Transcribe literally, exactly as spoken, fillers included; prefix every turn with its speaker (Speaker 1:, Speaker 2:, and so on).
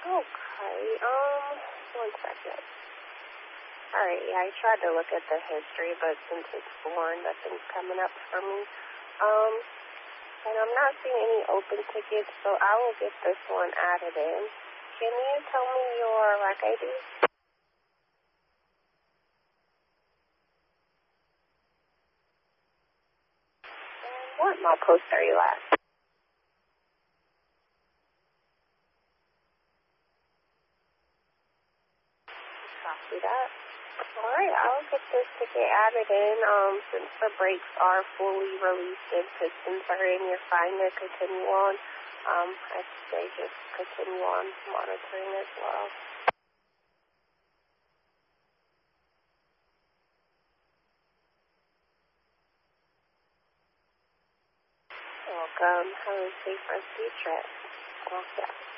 Speaker 1: Okay, um, one second. Alright, yeah, I tried to look at the history, but since it's foreign, nothing's coming up for me. Um, and I'm not seeing any open tickets, so I will get this one added in. Can you tell me your rec I D? What mall post are you at? Copy that. Alright, I'll get this ticket added in. Um, since the brakes are fully released and pistons are in, you're fine to continue on. Um, I'd say just continue on monitoring as well. Welcome. Have a safe rest of your trip. Well, yeah.